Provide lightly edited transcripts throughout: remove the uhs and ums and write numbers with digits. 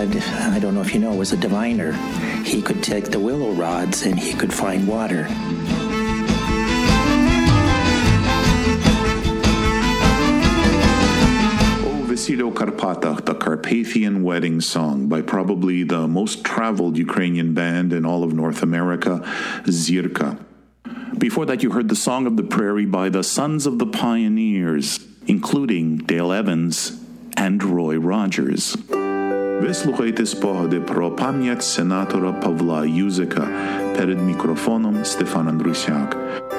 dad, I don't know if you know, was a diviner. He could take the willow rods and he could find water. Vesido Karpata, the Carpathian Wedding Song, by probably the most traveled Ukrainian band in all of North America, Zirka. Before that, you heard the Song of the Prairie by the Sons of the Pioneers, including Dale Evans and Roy Rogers. Ви слухаєте спогади про пам'ять сенатора Павла Юзика. Перед мікрофоном Стефан Андрусяк.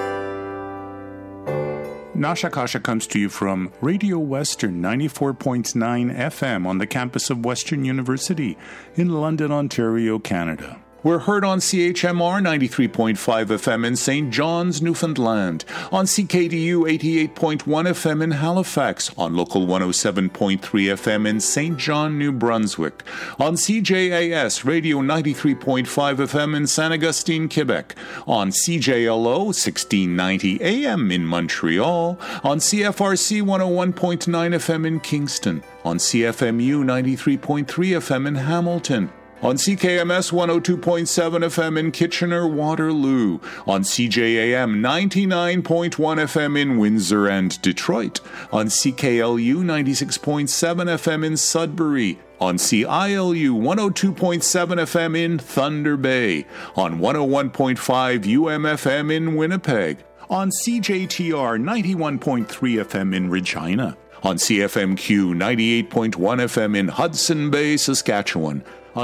Nasha Kasha comes to you from Radio Western 94.9 FM on the campus of Western University in London, Ontario, Canada. We're heard on CHMR 93.5 FM in St. John's, Newfoundland, on CKDU 88.1 FM in Halifax, on Local 107.3 FM in St. John, New Brunswick, on CJAS Radio 93.5 FM in Saint Augustine, Quebec, on CJLO 1690 AM in Montreal, on CFRC 101.9 FM in Kingston, on CFMU 93.3 FM in Hamilton, on CKMS 102.7 FM in Kitchener-Waterloo, on CJAM 99.1 FM in Windsor and Detroit, on CKLU 96.7 FM in Sudbury, on CILU 102.7 FM in Thunder Bay, on 101.5 UMFM in Winnipeg, on CJTR 91.3 FM in Regina, on CFMQ 98.1 FM in Hudson Bay, Saskatchewan, on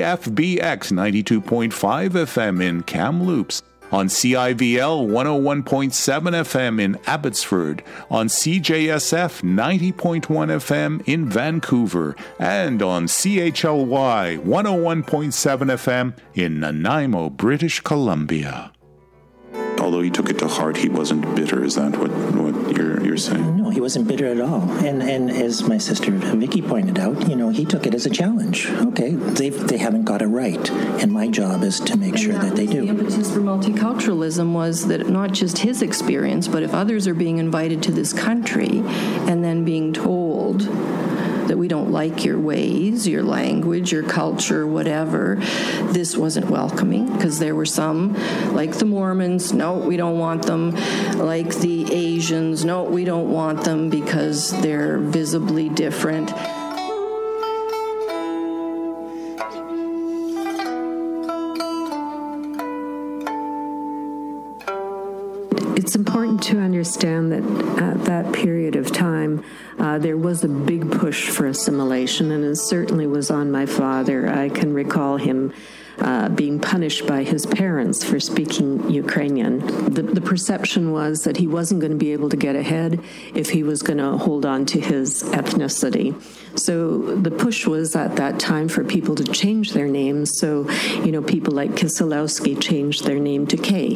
CFBX 92.5 FM in Kamloops, on CIVL 101.7 FM in Abbotsford, on CJSF 90.1 FM in Vancouver, and on CHLY 101.7 FM in Nanaimo, British Columbia. Although he took it to heart, he wasn't bitter. Is that what you're saying? No, he wasn't bitter at all. And as my sister Vicky pointed out, he took it as a challenge. Okay, they haven't got it right, and my job is to make sure that they do. The impetus for multiculturalism was that not just his experience, but if others are being invited to this country and then being told that we don't like your ways, your language, your culture, whatever, this wasn't welcoming, because there were some, like the Mormons, no, we don't want them, like the Asians, no, we don't want them because they're visibly different. It's important to understand that at that period of time, there was a big push for assimilation, and it certainly was on my father. I can recall him being punished by his parents for speaking Ukrainian. The perception was that he wasn't going to be able to get ahead if he was going to hold on to his ethnicity. So the push was at that time for people to change their names. So, people like Kisilowski changed their name to Kay.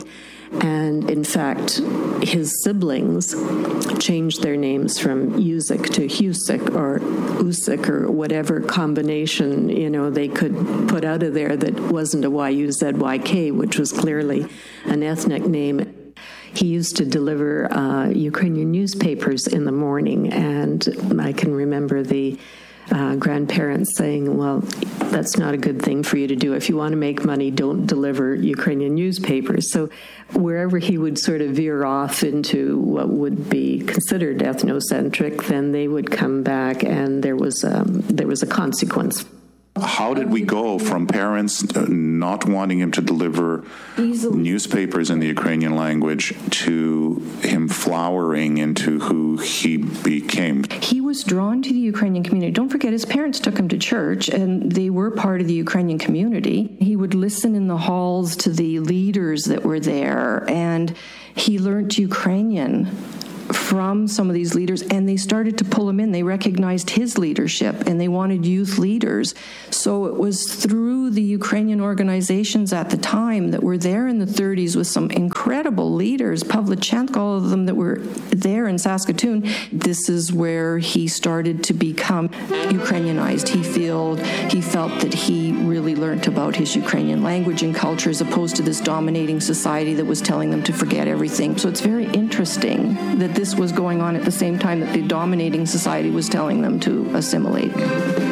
And in fact, his siblings changed their names from Usick to Husik or Usik or whatever combination, they could put out of there that wasn't a YUZYK, which was clearly an ethnic name. He used to deliver Ukrainian newspapers in the morning, and I can remember the grandparents saying, well, that's not a good thing for you to do. If you want to make money, don't deliver Ukrainian newspapers. So wherever he would sort of veer off into what would be considered ethnocentric, then they would come back, and there was a consequence. How did we go from parents not wanting him to deliver newspapers in the Ukrainian language to him flowering into who he became? He was drawn to the Ukrainian community. Don't forget, his parents took him to church, and they were part of the Ukrainian community. He would listen in the halls to the leaders that were there, and he learned Ukrainian from some of these leaders, and they started to pull him in. They recognized his leadership, and they wanted youth leaders. So it was through the Ukrainian organizations at the time that were there in the 30s with some incredible leaders, Pavlichenko, all of them that were there in Saskatoon. This is where he started to become Ukrainianized. He felt that he really learned about his Ukrainian language and culture as opposed to this dominating society that was telling them to forget everything. So it's very interesting that this was going on at the same time that the dominating society was telling them to assimilate.